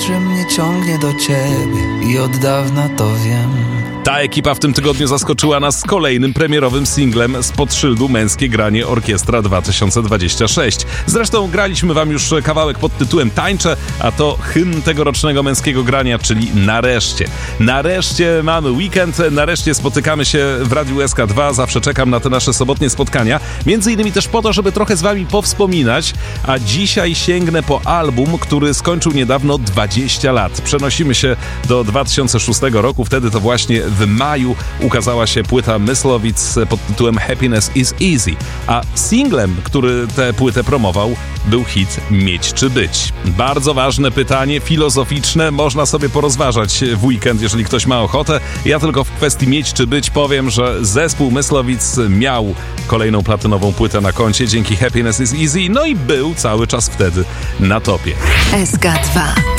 że mnie ciągnie do ciebie i od dawna to wiem. Ta ekipa w tym tygodniu zaskoczyła nas kolejnym premierowym singlem spod szyldu Męskie Granie Orkiestra 2026. Zresztą graliśmy wam już kawałek pod tytułem Tańczę, a to hymn tegorocznego Męskiego Grania, czyli Nareszcie. Nareszcie mamy weekend, nareszcie spotykamy się w Radiu SK2. Zawsze czekam na te nasze sobotnie spotkania. Między innymi też po to, żeby trochę z wami powspominać, a dzisiaj sięgnę po album, który skończył niedawno 20 lat. Przenosimy się do 2006 roku, wtedy to właśnie w maju ukazała się płyta Myslowic pod tytułem Happiness is Easy, a singlem, który tę płytę promował, był hit Mieć czy Być. Bardzo ważne pytanie, filozoficzne, można sobie porozważać w weekend, jeżeli ktoś ma ochotę. Ja tylko w kwestii Mieć czy Być powiem, że zespół Myslowic miał kolejną platynową płytę na koncie dzięki Happiness is Easy, no i był cały czas wtedy na topie. SK2